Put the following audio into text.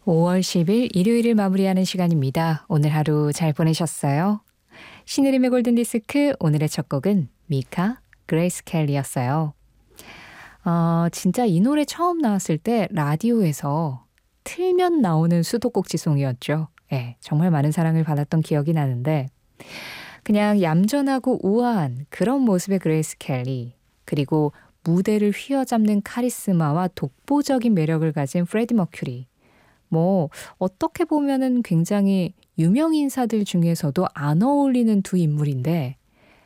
5월 10일 일요일을 마무리하는 시간입니다. 오늘 하루 잘 보내셨어요? 신혜림의 골든디스크 오늘의 첫 곡은 미카, 그레이스 켈리였어요. 진짜 이 노래 처음 나왔을 때 라디오에서 틀면 나오는 수도꼭지송이었죠. 예, 정말 많은 사랑을 받았던 기억이 나는데 그냥 얌전하고 우아한 그런 모습의 그레이스 켈리, 그리고 무대를 휘어잡는 카리스마와 독보적인 매력을 가진 프레디 머큐리. 어떻게 보면은 굉장히 유명 인사들 중에서도 안 어울리는 두 인물인데